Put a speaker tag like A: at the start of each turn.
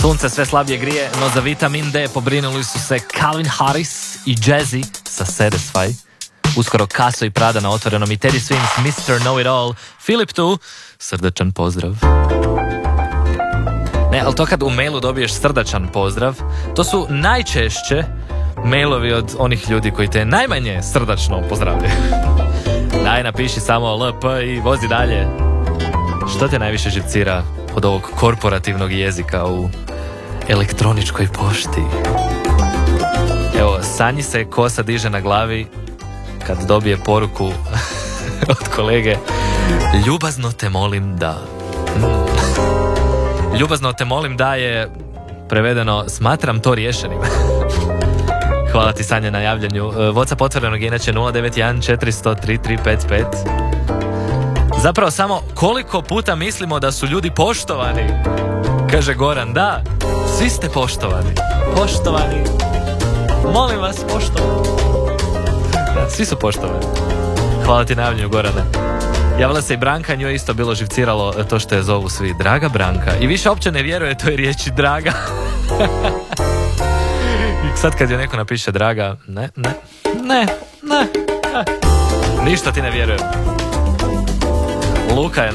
A: Sunce sve slabije grije, no za vitamin D pobrinuli su se Calvin Harris i Jazzy sa Satisfy. Uskoro Casso i Prada na otvorenom i Teddy Swims Mr. Know-It-All. Filip tu, srdačan pozdrav. Ne, ali to kad u mailu dobiješ srdačan pozdrav, to su najčešće mailovi od onih ljudi koji te najmanje srdačno pozdravljaju. Daj, napiši samo LP i vozi dalje. Što te najviše živcira od ovog korporativnog jezika u elektroničkoj pošti? Evo, Sanji se kosa diže na glavi kad dobije poruku od kolege: ljubazno te molim da. Ljubazno te molim da je prevedeno smatram to riješenim. Hvala ti, Sanja, na javljanju. WhatsApp otvorenog je inače 091 400 3355. Zapravo samo koliko puta mislimo da su ljudi poštovani, kaže Goran. Da, svi ste poštovani. Poštovani. Molim vas, poštovani. Da, svi su poštovani. Hvala ti na javljanju, Gorane. Javila se i Branka, njoj isto bilo živciralo to što je zovu svi Draga Branka. I više uopće ne vjeruje toj riječi Draga. I sad kad joj neko napiše Draga, ne. Ništa ti ne vjerujem. Luka je